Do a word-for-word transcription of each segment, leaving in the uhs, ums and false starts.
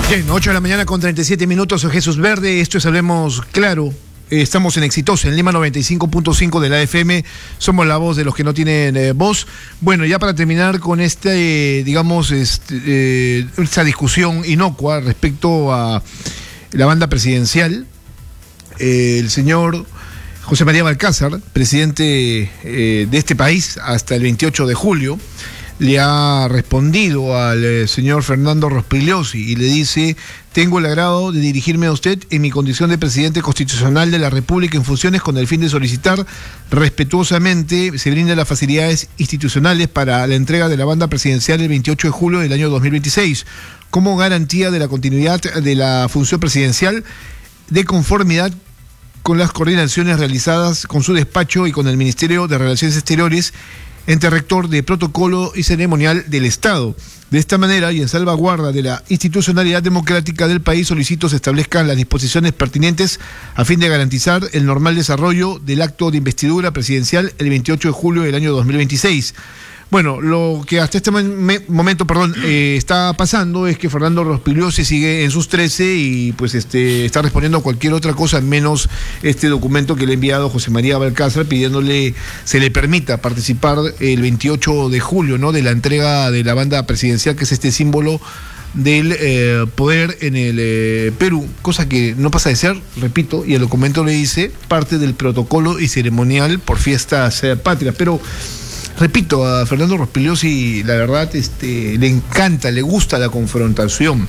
Bien, ocho de la mañana con treinta y siete minutos, soy Jesús Verde, esto es Hablemos Claro. Estamos en Exitosa, en Lima noventa y cinco punto cinco de la F M, somos la voz de los que no tienen eh, voz. Bueno, ya para terminar con este, eh, digamos, este, eh, esta discusión inocua respecto a la banda presidencial, eh, el señor José María Balcázar, presidente eh, de este país hasta el veintiocho de julio, le ha respondido al eh, señor Fernando Rospigliosi y le dice: tengo el agrado de dirigirme a usted en mi condición de presidente constitucional de la República en funciones con el fin de solicitar respetuosamente se brinden las facilidades institucionales para la entrega de la banda presidencial el veintiocho de julio del año dos mil veintiséis como garantía de la continuidad de la función presidencial de conformidad con las coordinaciones realizadas con su despacho y con el Ministerio de Relaciones Exteriores, ente rector de protocolo y ceremonial del Estado. De esta manera, y en salvaguarda de la institucionalidad democrática del país, solicito se establezcan las disposiciones pertinentes a fin de garantizar el normal desarrollo del acto de investidura presidencial el veintiocho de julio del año dos mil veintiséis. Bueno, lo que hasta este momento, perdón, eh, está pasando es que Fernando Rospigliosi sigue en sus trece y pues este está respondiendo a cualquier otra cosa menos este documento que le ha enviado José María Balcázar pidiéndole se le permita participar el veintiocho de julio, ¿no?, de la entrega de la banda presidencial, que es este símbolo del eh, poder en el eh, Perú, cosa que no pasa de ser, repito, y el documento le dice parte del protocolo y ceremonial por fiestas eh, patrias, pero repito, a Fernando Rospigliosi la verdad este, le encanta, le gusta la confrontación.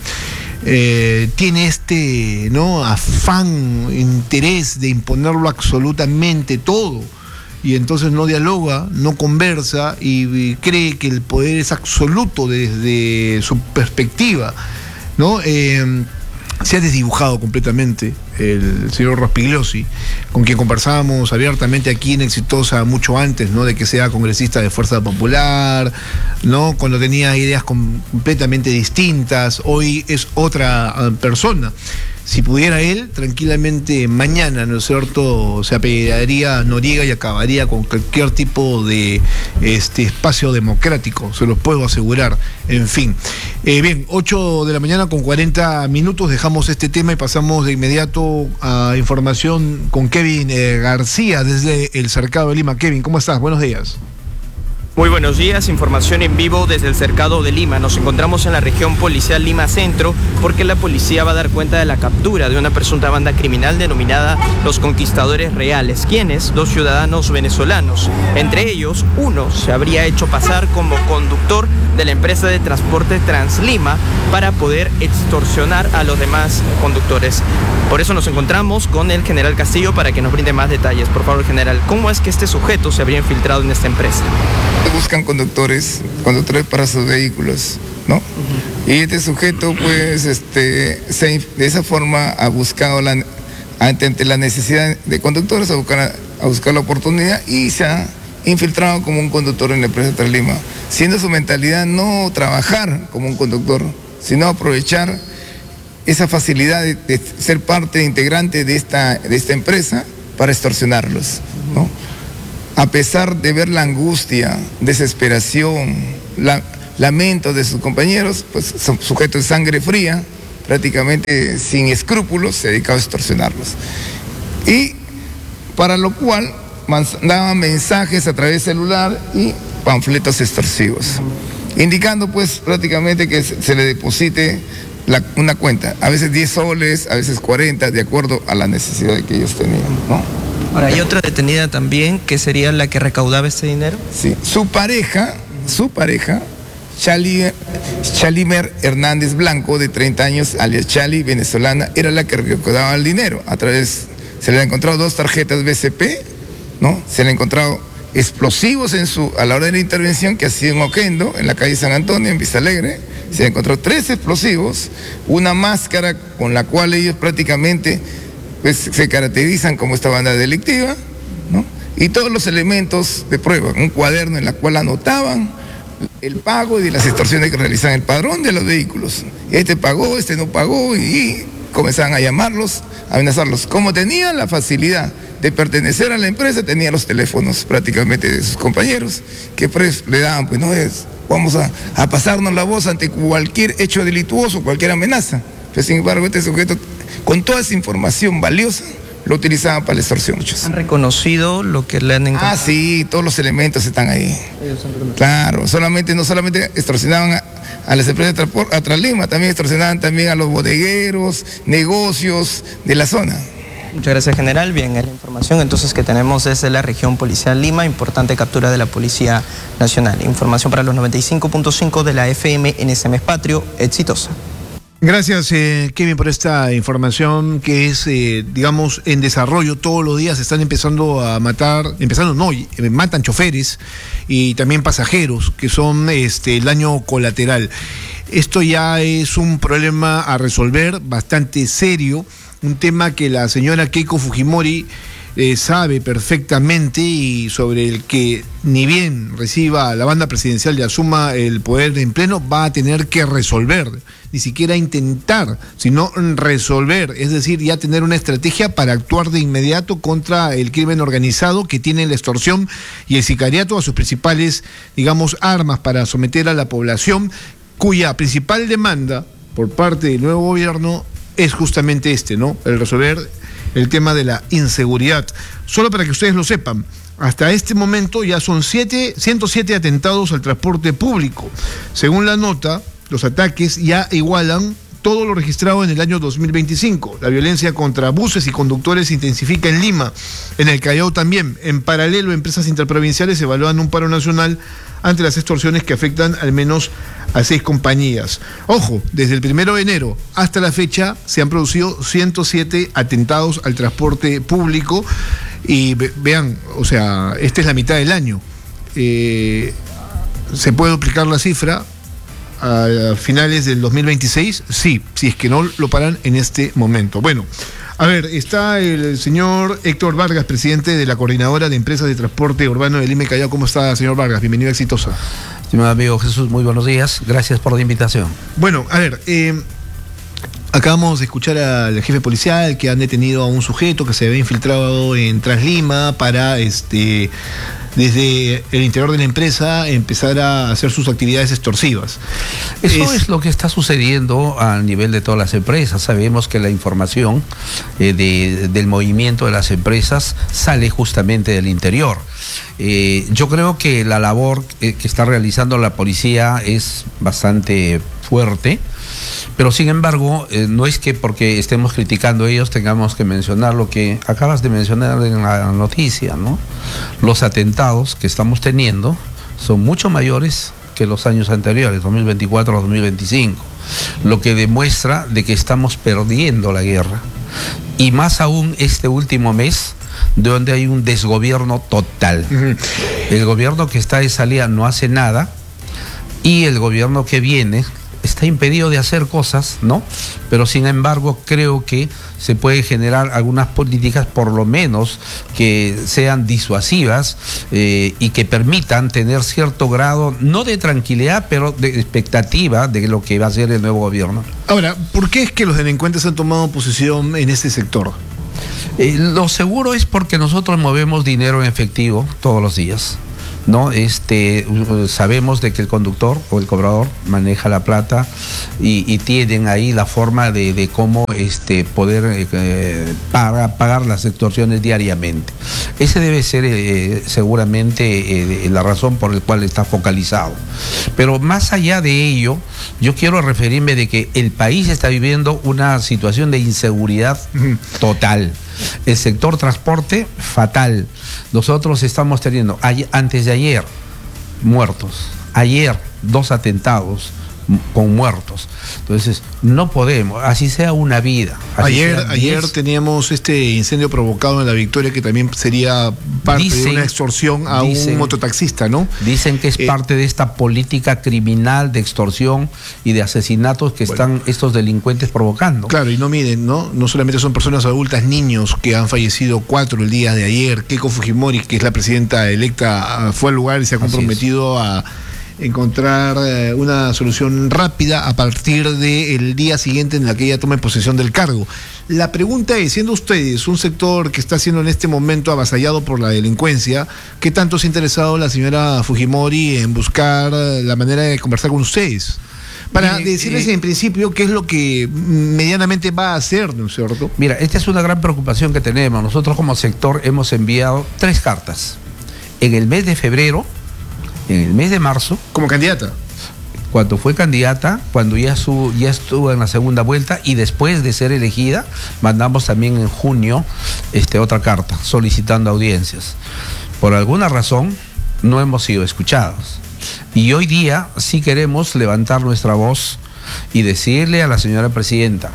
Eh, tiene este no afán, interés de imponerlo absolutamente todo. Y entonces no dialoga, no conversa y, y cree que el poder es absoluto desde su perspectiva, ¿no? Eh, se ha desdibujado completamente el señor Rospigliosi, con quien conversábamos abiertamente aquí en Exitosa mucho antes, ¿no?, de que sea congresista de Fuerza Popular, ¿no?, cuando tenía ideas completamente distintas. Hoy es otra persona. Si pudiera él, tranquilamente mañana, ¿no es cierto?, se apellidaría a Noriega y acabaría con cualquier tipo de este espacio democrático, se los puedo asegurar. En fin. Eh, bien, ocho de la mañana con cuarenta minutos, dejamos este tema y pasamos de inmediato a información con Kevin eh, García desde el Cercado de Lima. Kevin, ¿cómo estás? Buenos días. Muy buenos días, información en vivo desde el Cercado de Lima. Nos encontramos en la región policial Lima Centro porque la policía va a dar cuenta de la captura de una presunta banda criminal denominada Los Conquistadores Reales, quienes, dos ciudadanos venezolanos. Entre ellos, uno se habría hecho pasar como conductor de la empresa de transporte Translima para poder extorsionar a los demás conductores. Por eso nos encontramos con el general Castillo para que nos brinde más detalles. Por favor, general, ¿cómo es que este sujeto se habría infiltrado en esta empresa? Buscan conductores, conductores para sus vehículos, ¿no? Uh-huh. Y este sujeto, pues, este, se, de esa forma ha buscado la, ante la necesidad de conductores, a buscar, a buscar la oportunidad y se ha infiltrado como un conductor en la empresa Translima, siendo su mentalidad no trabajar como un conductor, sino aprovechar esa facilidad de, de ser parte integrante de esta, de esta empresa para extorsionarlos, ¿no? A pesar de ver la angustia, desesperación, la, lamento de sus compañeros, pues son sujetos de sangre fría, prácticamente sin escrúpulos, se dedicaba a extorsionarlos. Y para lo cual mandaban mensajes a través del celular y panfletos extorsivos, indicando pues prácticamente que se le deposite la, una cuenta, a veces diez soles, a veces cuarenta, de acuerdo a la necesidad que ellos tenían, ¿no? Ahora, ¿hay otra detenida también que sería la que recaudaba ese dinero? Sí, su pareja, su pareja, Chali, Chalimer Hernández Blanco, de treinta años, alias Chali, venezolana, era la que recaudaba el dinero. A través, se le han encontrado dos tarjetas B C P, ¿no? Se le han encontrado explosivos en su, a la hora de la intervención, que ha sido en Oquendo, en la calle San Antonio, en Vista Alegre. Se encontró tres explosivos, una máscara con la cual ellos prácticamente pues se caracterizan como esta banda delictiva, ¿no? Y todos los elementos de prueba, un cuaderno en el cual anotaban el pago y las extorsiones que realizaban, el padrón de los vehículos. Este pagó, este no pagó, y comenzaban a llamarlos, a amenazarlos. Como tenían la facilidad de pertenecer a la empresa, tenían los teléfonos prácticamente de sus compañeros, que pues le daban, pues no es, vamos a, a pasarnos la voz ante cualquier hecho delictuoso, cualquier amenaza. Pero sin embargo, este sujeto, con toda esa información valiosa, lo utilizaban para la extorsión. Muchos. ¿Han reconocido lo que le han encontrado? Ah, sí, todos los elementos están ahí. Claro, solamente, no solamente extorsionaban a, a las empresas de transporte, a Translima, también extorsionaban también a los bodegueros, negocios de la zona. Muchas gracias, general. Bien, es la información entonces que tenemos desde la región policial Lima, importante captura de la Policía Nacional. Información para los noventa y cinco punto cinco de la F M en ese mes patrio, exitosa. Gracias, eh, Kevin, por esta información que es, eh, digamos, en desarrollo. Todos los días están empezando a matar, empezando no, eh, matan choferes y también pasajeros, que son este, el daño colateral. Esto ya es un problema a resolver bastante serio, un tema que la señora Keiko Fujimori eh, sabe perfectamente y sobre el que ni bien reciba la banda presidencial y asuma el poder en pleno, va a tener que resolver, ni siquiera intentar, sino resolver, es decir, ya tener una estrategia para actuar de inmediato contra el crimen organizado que tiene la extorsión y el sicariato a sus principales, digamos, armas para someter a la población, cuya principal demanda por parte del nuevo gobierno es justamente este, ¿no? El resolver el tema de la inseguridad. Solo para que ustedes lo sepan, hasta este momento ya son siete, ciento siete atentados al transporte público. Según la nota, los ataques ya igualan todo lo registrado en el año dos mil veinticinco. La violencia contra buses y conductores se intensifica en Lima, en el Callao también. En paralelo, empresas interprovinciales evalúan un paro nacional ante las extorsiones que afectan al menos a seis compañías. Ojo, desde el primero de enero hasta la fecha se han producido ciento siete atentados al transporte público y ve, vean, o sea, esta es la mitad del año. Eh, ¿Se puede duplicar la cifra a finales del dos mil veintiséis? Sí, si es que no lo paran en este momento. Bueno, a ver, está el señor Héctor Vargas, presidente de la Coordinadora de Empresas de Transporte Urbano de Lima y Callao. ¿Cómo está, señor Vargas? Bienvenido a Exitosa. Estimado amigo Jesús, muy buenos días. Gracias por la invitación. Bueno, a ver, eh, acabamos de escuchar al jefe policial que han detenido a un sujeto que se había infiltrado en Translima para, este, desde el interior de la empresa, empezar a hacer sus actividades extorsivas. Eso es, es lo que está sucediendo a nivel de todas las empresas. Sabemos que la información eh, de, del movimiento de las empresas sale justamente del interior. Eh, yo creo que la labor eh, que está realizando la policía es bastante fuerte, pero sin embargo, eh, no es que porque estemos criticando a ellos tengamos que mencionar lo que acabas de mencionar en la noticia, ¿no? Los atentados que estamos teniendo son mucho mayores que los años anteriores, dos mil veinticuatro a dos mil veinticinco, lo que demuestra de que estamos perdiendo la guerra, y más aún este último mes, donde hay un desgobierno total. Uh-huh. El gobierno que está de salida no hace nada y el gobierno que viene está impedido de hacer cosas, ¿no? Pero sin embargo creo que se puede generar algunas políticas por lo menos que sean disuasivas eh, y que permitan tener cierto grado, no de tranquilidad, pero de expectativa de lo que va a ser el nuevo gobierno. Ahora, ¿por qué es que los delincuentes han tomado posición en este sector? Eh, lo seguro es porque nosotros movemos dinero en efectivo todos los días, ¿no? Este, sabemos de que el conductor o el cobrador maneja la plata y, y tienen ahí la forma de, de cómo este, poder eh, pagar, pagar las extorsiones diariamente. Ese debe ser eh, seguramente eh, la razón por la cual está focalizado. Pero más allá de ello, yo quiero referirme de que el país está viviendo una situación de inseguridad total. El sector transporte, fatal. Nosotros estamos teniendo, antes de ayer, muertos. Ayer, dos atentados con muertos. Entonces, no podemos, así sea una vida. Ayer, ayer teníamos este incendio provocado en La Victoria, que también sería parte dicen, de una extorsión a dicen, un mototaxista, ¿no? Dicen que es eh, parte de esta política criminal de extorsión y de asesinatos que bueno, están estos delincuentes provocando. Claro, y no miren, ¿no? No solamente son personas adultas, niños que han fallecido, cuatro el día de ayer. Keiko Fujimori, que es la presidenta electa, fue al lugar y se ha comprometido a encontrar eh, una solución rápida a partir del día siguiente en la que ella tome posesión del cargo. La pregunta es, siendo ustedes un sector que está siendo en este momento avasallado por la delincuencia, ¿qué tanto se ha interesado la señora Fujimori en buscar la manera de conversar con ustedes? Para Mire, decirles eh, en principio qué es lo que medianamente va a hacer, ¿no es cierto? Mira, esta es una gran preocupación que tenemos. Nosotros como sector hemos enviado tres cartas. En el mes de febrero, en el mes de marzo, Como candidata. cuando fue candidata, cuando ya, su, ya estuvo en la segunda vuelta y después de ser elegida, mandamos también en junio este, otra carta solicitando audiencias. Por alguna razón no hemos sido escuchados. Y hoy día sí queremos levantar nuestra voz y decirle a la señora presidenta,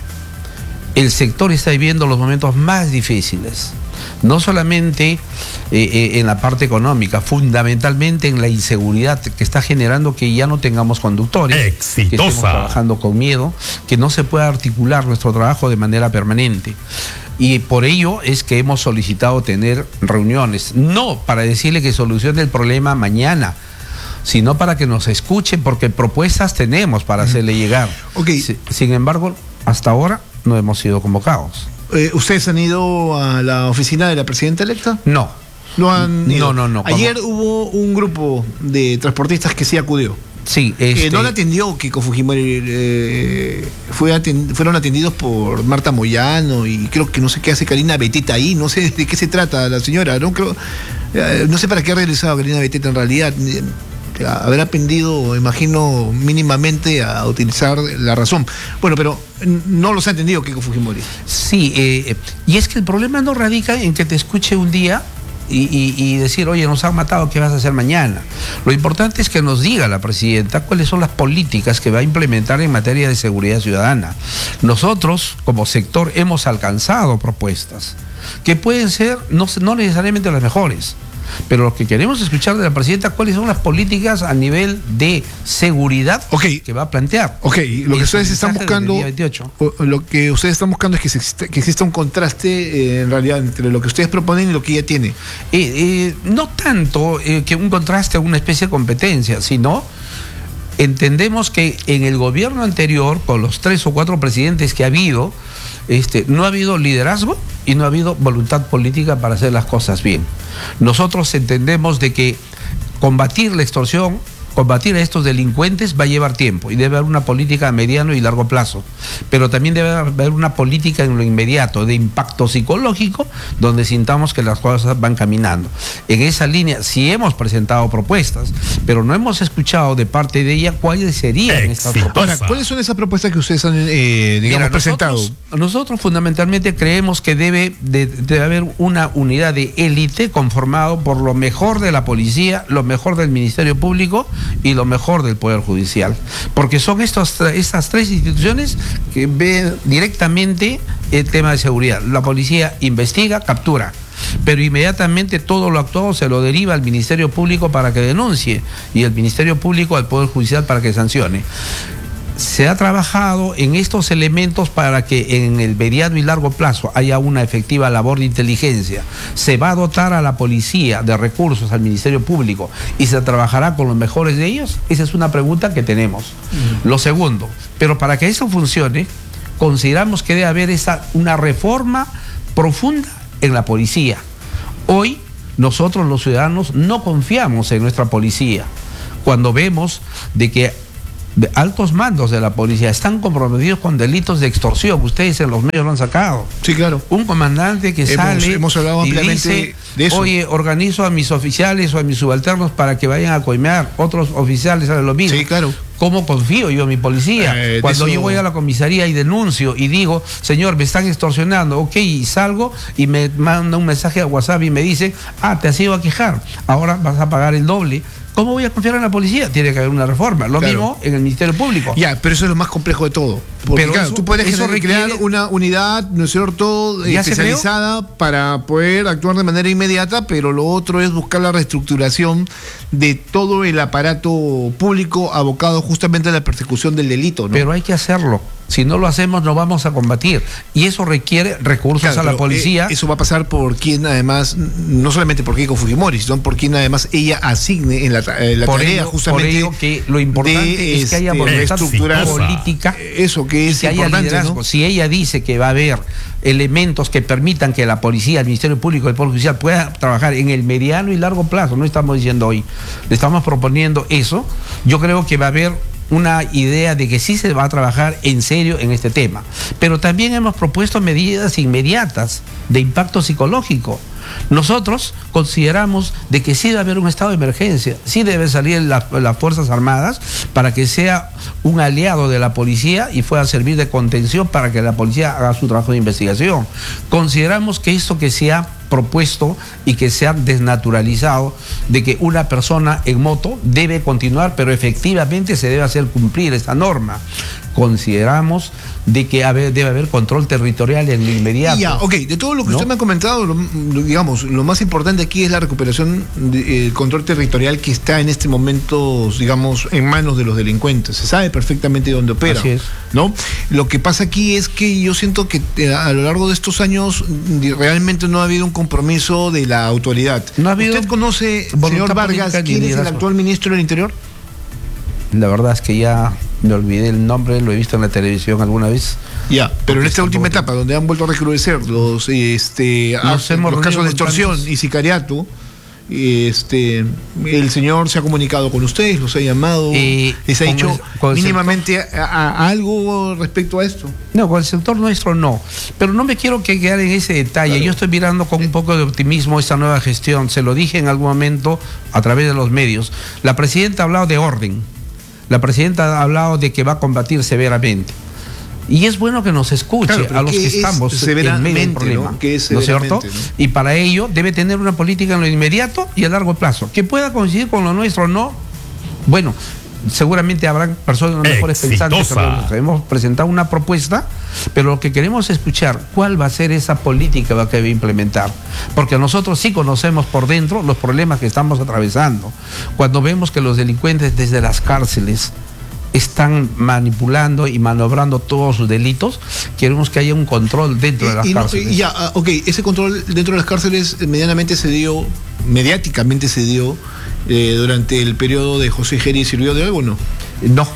el sector está viviendo los momentos más difíciles. No solamente eh, eh, en la parte económica, fundamentalmente en la inseguridad que está generando que ya no tengamos conductores, Exitosa. que estemos trabajando con miedo, que no se pueda articular nuestro trabajo de manera permanente. Y por ello es que hemos solicitado tener reuniones, no para decirle que solucione el problema mañana, sino para que nos escuchen, porque propuestas tenemos para hacerle llegar. Okay. Si- Sin embargo, hasta ahora no hemos sido convocados. Eh, ¿Ustedes han ido a la oficina de la presidenta electa? No. No han ido. No, no, no. Ayer ¿Cómo? hubo un grupo de transportistas que sí acudió. Sí, Eh, este, no la atendió Keiko Fujimori, eh, fue atend- fueron atendidos por Marta Moyano y creo que no sé qué hace Karina Beteta ahí, no sé de qué se trata la señora, no creo, eh, no sé para qué ha regresado Karina Beteta en realidad. Eh, habrá aprendido, imagino, mínimamente a utilizar la razón. Bueno, pero no los ha entendido Keiko Fujimori. Sí, eh, y es que el problema no radica en que te escuche un día y, y- y decir, oye, nos han matado, ¿qué vas a hacer mañana? Lo importante es que nos diga la presidenta cuáles son las políticas que va a implementar en materia de seguridad ciudadana. Nosotros, como sector, hemos alcanzado propuestas que pueden ser no, no necesariamente las mejores, pero lo que queremos escuchar de la presidenta, cuáles son las políticas a nivel de seguridad Ok. que va a plantear. Ok, lo que En su ustedes están mensaje del buscando, día veintiocho. o- lo que ustedes están buscando es que, se exista, que exista un contraste eh, en realidad entre lo que ustedes proponen y lo que ella tiene. Eh, eh, no tanto eh, que un contraste o una especie de competencia, sino entendemos que en el gobierno anterior, con los tres o cuatro presidentes que ha habido, este, no ha habido liderazgo y no ha habido voluntad política para hacer las cosas bien. Nosotros entendemos de que combatir la extorsión, combatir a estos delincuentes va a llevar tiempo y debe haber una política a mediano y largo plazo, pero también debe haber una política en lo inmediato de impacto psicológico donde sintamos que las cosas van caminando. En esa línea sí hemos presentado propuestas, pero no hemos escuchado de parte de ella cuáles serían estas Exitosa. propuestas. Ahora, ¿cuáles son esas propuestas que ustedes han, eh, digamos, Mira, presentado? Nosotros, nosotros fundamentalmente creemos que debe de, de haber una unidad de élite conformado por lo mejor de la policía, lo mejor del Ministerio Público y lo mejor del Poder Judicial. Porque son estos, estas tres instituciones que ven directamente el tema de seguridad. La policía investiga, captura, pero inmediatamente todo lo actuado se lo deriva al Ministerio Público para que denuncie y el Ministerio Público al Poder Judicial para que sancione. Se ha trabajado en estos elementos para que en el mediano y largo plazo haya una efectiva labor de inteligencia. Se va a dotar a la policía de recursos, al Ministerio Público, y se trabajará con los mejores de ellos. Esa es una pregunta que tenemos. Uh-huh. Lo segundo, pero para que eso funcione, consideramos que debe haber esa, una reforma profunda en la policía. Hoy nosotros los ciudadanos no confiamos en nuestra policía cuando vemos de que de altos mandos de la policía están comprometidos con delitos de extorsión. Ustedes en los medios lo han sacado. Sí, claro. Un comandante que hemos, sale hemos hablado y ampliamente dice, de eso. oye, organizo a mis oficiales o a mis subalternos para que vayan a coimear. Otros oficiales hacen lo mismo. Sí, claro. ¿Cómo confío yo en mi policía? Eh, Cuando eso... yo voy a la comisaría y denuncio y digo, señor, me están extorsionando, ok, y salgo y me manda un mensaje a WhatsApp y me dice, ah, te has ido a quejar, ahora vas a pagar el doble. ¿Cómo voy a confiar en la policía? Tiene que haber una reforma. Lo claro. mismo en el Ministerio Público. Ya, pero eso es lo más complejo de todo. Porque pero claro, eso, tú puedes eso crear requiere... una unidad, ¿no es cierto?, especializada para poder actuar de manera inmediata, pero lo otro es buscar la reestructuración de todo el aparato público abocado justamente a la persecución del delito, ¿no? Pero hay que hacerlo. Si no lo hacemos, no vamos a combatir. Y eso requiere recursos claro, a la policía. Eh, eso va a pasar por quien además, no solamente por Keiko Fujimori, sino por quien además ella asigne en la, en la por tarea ello, justamente. Por ello que lo importante de, es que haya este, voluntad estructurar política. Eso que es que haya importante, liderazgo. ¿no? Si ella dice que va a haber elementos que permitan que la policía, el Ministerio Público y el Poder Judicial puedan trabajar en el mediano y largo plazo, no estamos diciendo hoy, le estamos proponiendo eso, yo creo que va a haber una idea de que sí se va a trabajar en serio en este tema. Pero también hemos propuesto medidas inmediatas de impacto psicológico. Nosotros consideramos de que sí debe haber un estado de emergencia, sí debe salir la, las Fuerzas Armadas para que sea un aliado de la policía y pueda servir de contención para que la policía haga su trabajo de investigación. Consideramos que esto que se ha propuesto y que se ha desnaturalizado de que una persona en moto debe continuar, pero efectivamente se debe hacer cumplir esta norma. Consideramos de que debe haber control territorial en lo inmediato. Ya, ok, de todo lo que ¿no? usted me ha comentado, lo, digamos, lo más importante aquí es la recuperación del control territorial que está en este momento, digamos, en manos de los delincuentes. Se sabe perfectamente dónde opera. Así es. ¿No? Lo que pasa aquí es que yo siento que a lo largo de estos años realmente no ha habido un compromiso de la autoridad. No ha habido. ¿Usted conoce, señor Vargas, quién es el actual ministro del Interior? La verdad es que ya me olvidé el nombre, lo he visto en la televisión alguna vez. Ya, pero en esta última etapa, donde han vuelto a recrudecer los, este, Nos a, hemos los casos de extorsión planes. y sicariato, este, el señor se ha comunicado con ustedes, los ha llamado, eh, les ha dicho el, mínimamente a, a, algo respecto a esto. No, con el sector nuestro no, pero no me quiero que quedar en ese detalle. Claro. Yo estoy mirando con un poco de optimismo esta nueva gestión, se lo dije en algún momento a través de los medios. La presidenta ha hablado de orden, la presidenta ha hablado de que va a combatir severamente. Y es bueno que nos escuche, claro, a los que estamos en medio del problema, ¿no? ¿No es cierto? ¿no? Y para ello debe tener una política en lo inmediato y a largo plazo. Que pueda coincidir con lo nuestro, ¿no? Bueno, seguramente habrán personas mejores pensantes. Hemos presentado una propuesta, pero lo que queremos es escuchar cuál va a ser esa política que debe implementar. Porque nosotros sí conocemos por dentro los problemas que estamos atravesando. Cuando vemos que los delincuentes desde las cárceles están manipulando y manobrando todos sus delitos, queremos que haya un control dentro de las y cárceles. No, y ya, ok, ese control dentro de las cárceles medianamente se dio, mediáticamente se dio eh, durante el periodo de José Geri, ¿sirvió de algo o no? No,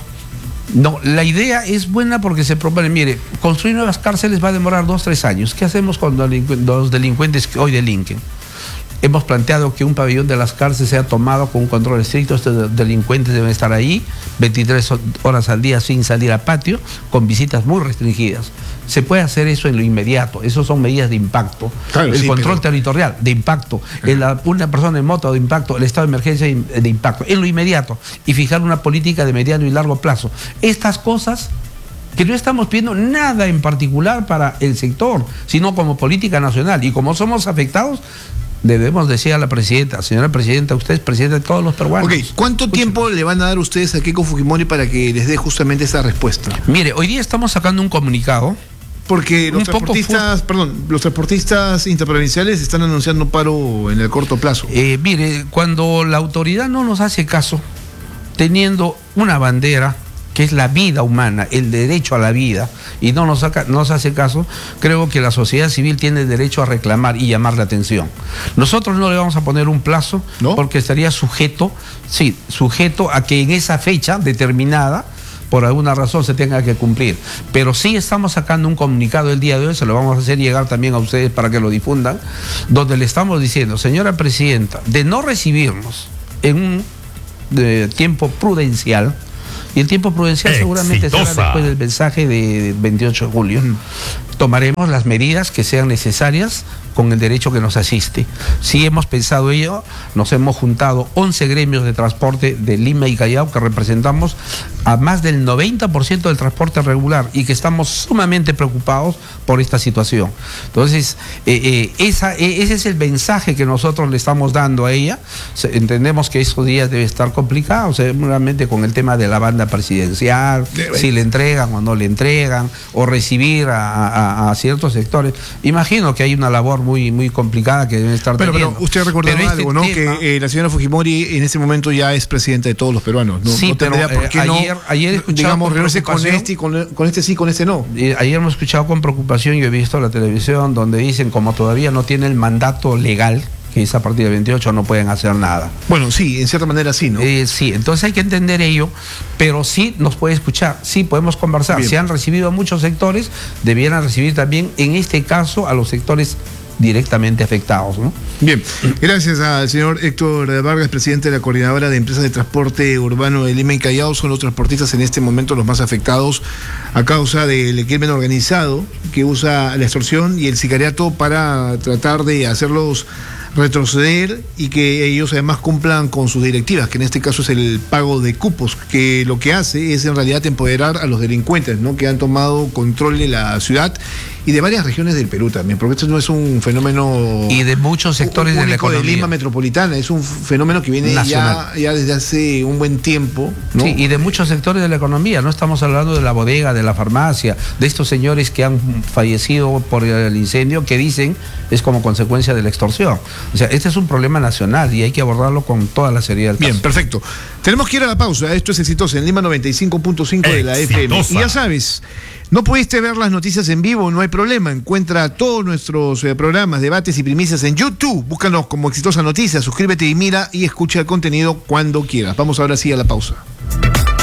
no, la idea es buena porque se propone, mire, construir nuevas cárceles va a demorar dos, tres años. ¿Qué hacemos con los delincuentes que hoy delinquen? Hemos planteado que un pabellón de las cárceles sea tomado con un control estricto. Estos delincuentes deben estar ahí veintitrés horas al día sin salir a patio, con visitas muy restringidas. Se puede hacer eso en lo inmediato. Esas son medidas de impacto. Claro, el sí, control pero... territorial de impacto. En la, una persona en moto de impacto, el estado de emergencia de impacto. En lo inmediato. Y fijar una política de mediano y largo plazo. Estas cosas que no estamos pidiendo nada en particular para el sector, sino como política nacional. Y como somos afectados, debemos decir a la presidenta, señora presidenta, usted es presidenta de todos los peruanos. Ok, ¿cuánto Escúchame. tiempo le van a dar ustedes a Keiko Fujimori para que les dé justamente esa respuesta? Mire, hoy día estamos sacando un comunicado. Porque los transportistas, perdón, los transportistas interprovinciales están anunciando paro en el corto plazo. Eh, mire, cuando la autoridad no nos hace caso, teniendo una bandera que es la vida humana, el derecho a la vida, y no nos, saca, nos hace caso, creo que la sociedad civil tiene el derecho a reclamar y llamar la atención. Nosotros no le vamos a poner un plazo, ¿no? Porque estaría sujeto, sí, sujeto a que en esa fecha determinada, por alguna razón se tenga que cumplir. Pero sí estamos sacando un comunicado el día de hoy, se lo vamos a hacer llegar también a ustedes para que lo difundan, donde le estamos diciendo, señora presidenta, de no recibirnos en un de tiempo prudencial, y el tiempo prudencial seguramente Exitosa. será después del mensaje de veintiocho de julio. Mm. Tomaremos las medidas que sean necesarias con el derecho que nos asiste. Si hemos pensado ello, nos hemos juntado once gremios de transporte de Lima y Callao que representamos a más del noventa por ciento del transporte regular y que estamos sumamente preocupados por esta situación. Entonces, eh, eh, esa, eh, ese es el mensaje que nosotros le estamos dando a ella. Entendemos que estos días debe estar complicado, seguramente con el tema de la banda presidencial, si le entregan o no le entregan, o recibir a, a, a ciertos sectores. Imagino que hay una labor muy, muy complicada que deben estar pero, teniendo. Pero usted recordaba pero este algo, ¿no? Tema, que eh, la señora Fujimori en este momento ya es presidenta de todos los peruanos. No, sí, no pero por qué eh, no, ayer, ayer he escuchado digamos, reunirse con este y con, con este sí, con este no. Eh, ayer hemos escuchado con preocupación, yo he visto la televisión donde dicen como todavía no tiene el mandato legal, que es a partir del veintiocho, no pueden hacer nada. Bueno, sí, en cierta manera sí, ¿no? Eh, sí, entonces hay que entender ello, pero sí nos puede escuchar, sí podemos conversar. Bien. Si han recibido a muchos sectores, debieran recibir también, en este caso, a los sectores directamente afectados, ¿no? Bien, gracias al señor Héctor Vargas, presidente de la Coordinadora de Empresas de Transporte Urbano de Lima y Callao. Son los transportistas en este momento los más afectados a causa del crimen organizado que usa la extorsión y el sicariato para tratar de hacerlos retroceder y que ellos además cumplan con sus directivas, que en este caso es el pago de cupos, que lo que hace es en realidad empoderar a los delincuentes, ¿no?, que han tomado control de la ciudad y de varias regiones del Perú también, porque esto no es un fenómeno y de muchos sectores de la economía de Lima metropolitana, es un fenómeno que viene ya, ya desde hace un buen tiempo, ¿no? Sí, y de muchos sectores de la economía. No estamos hablando de la bodega, de la farmacia, de estos señores que han fallecido por el incendio, que dicen es como consecuencia de la extorsión. O sea, este es un problema nacional y hay que abordarlo con toda la seriedad del caso. Bien, perfecto. Tenemos que ir a la pausa. Esto es Exitosa en Lima noventa y cinco punto cinco de la F M. Y ya sabes, no pudiste ver las noticias en vivo, no hay problema. Encuentra todos nuestros eh, programas, debates y primicias en YouTube. Búscanos como Exitosa Noticias, suscríbete y mira y escucha el contenido cuando quieras. Vamos ahora sí a la pausa.